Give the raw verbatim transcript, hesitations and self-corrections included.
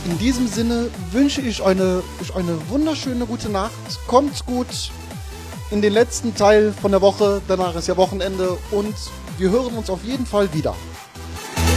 In diesem Sinne wünsche ich eine, ich eine wunderschöne gute Nacht. Kommt's gut in den letzten Teil von der Woche. Danach ist ja Wochenende und wir hören uns auf jeden Fall wieder.